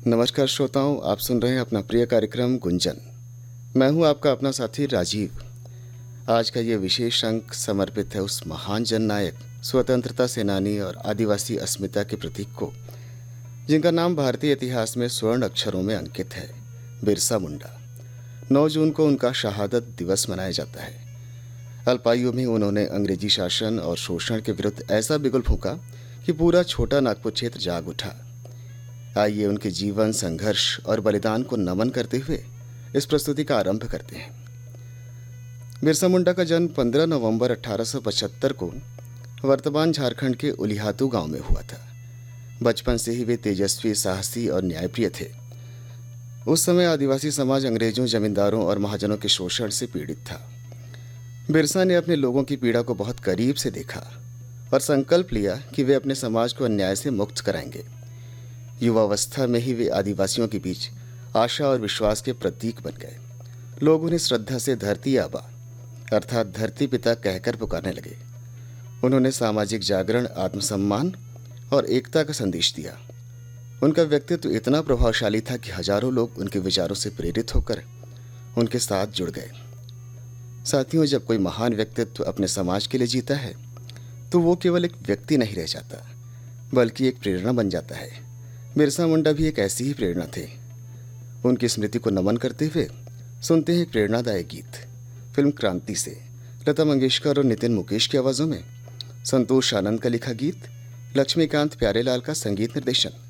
नमस्कार श्रोताओं, आप सुन रहे हैं अपना प्रिय कार्यक्रम गुंजन। मैं हूं आपका अपना साथी राजीव। आज का ये विशेष अंक समर्पित है उस महान जननायक, स्वतंत्रता सेनानी और आदिवासी अस्मिता के प्रतीक को, जिनका नाम भारतीय इतिहास में स्वर्ण अक्षरों में अंकित है, बिरसा मुंडा। 9 जून को उनका शहादत दिवस मनाया जाता है। अल्पायु में उन्होंने अंग्रेजी शासन और शोषण के विरुद्ध ऐसा बिगुल फूंका कि पूरा छोटा नागपुर क्षेत्र जाग उठा। आइए उनके जीवन, संघर्ष और बलिदान को नमन करते हुए इस प्रस्तुति का आरंभ करते हैं। बिरसा मुंडा का जन्म 15 नवंबर 1875 को वर्तमान झारखंड के उलिहातू गांव में हुआ था। बचपन से ही वे तेजस्वी, साहसी और न्यायप्रिय थे। उस समय आदिवासी समाज अंग्रेजों, जमींदारों और महाजनों के शोषण से पीड़ित था। बिरसा ने अपने लोगों की पीड़ा को बहुत करीब से देखा और संकल्प लिया कि वे अपने समाज को अन्याय से मुक्त कराएंगे। युवावस्था में ही वे आदिवासियों के बीच आशा और विश्वास के प्रतीक बन गए। लोग उन्हें श्रद्धा से धरती आबा अर्थात धरती पिता कहकर पुकारने लगे। उन्होंने सामाजिक जागरण, आत्मसम्मान और एकता का संदेश दिया। उनका व्यक्तित्व इतना प्रभावशाली था कि हजारों लोग उनके विचारों से प्रेरित होकर उनके साथ जुड़ गए। साथियों, जब कोई महान व्यक्तित्व अपने समाज के लिए जीता है तो वो केवल एक व्यक्ति नहीं रह जाता, बल्कि एक प्रेरणा बन जाता है। बिरसा मुंडा भी एक ऐसी ही प्रेरणा थे। उनकी स्मृति को नमन करते हुए सुनते हैं एक प्रेरणादायक गीत फिल्म क्रांति से। लता मंगेशकर और नितिन मुकेश की आवाज़ों में संतोष आनंद का लिखा गीत, लक्ष्मीकांत प्यारेलाल का संगीत निर्देशन।